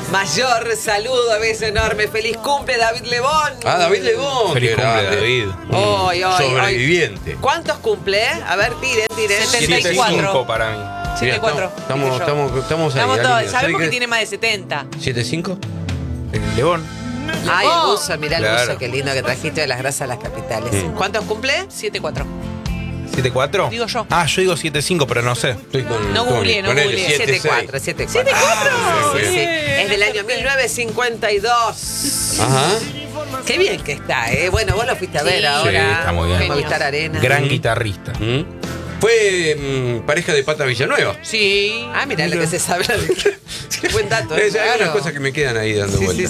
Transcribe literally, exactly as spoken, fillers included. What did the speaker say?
Mayor saludo, beso enorme. Feliz cumple, David Lebón. Ah, David Lebón. Feliz que cumple, era- David. Hoy, hoy, Sobreviviente. hoy. ¿Cuántos cumple? A ver, tiren, tiren. setenta y cuatro. cinco para mí. Mira, setenta y cuatro. Estamos, dije yo. estamos, estamos ahí. Estamos todos, alineados. sabemos que ¿Sabe tiene más de setenta. ¿siete cinco? El León. Ay, el buzo, mirá el Claro. buzo, qué lindo que trajiste de las grasas a las capitales. Mm. ¿Cuántos cumple? siete cuatro. ¿siete cuatro? Digo yo. Ah, yo digo siete cinco, pero no sé. Estoy con, No con- googleé, no con él, googleé. siete siete cuatro, seis. siete cuatro. Sí, sí, sí. Bien. Es del año mil novecientos cincuenta y dos. Ajá. Qué bien que está, ¿eh? Bueno, vos lo fuiste a ver Sí. ahora. Sí, está muy bien. En Movistar Arena. Gran guitarrista. ¿Mm? Fue mm, pareja de Pata Villanueva. Sí. Ah, mirá lo que se sabe. Qué buen dato. ¿eh? Es, hay Claro. unas cosas que me quedan ahí dando Sí, vueltas.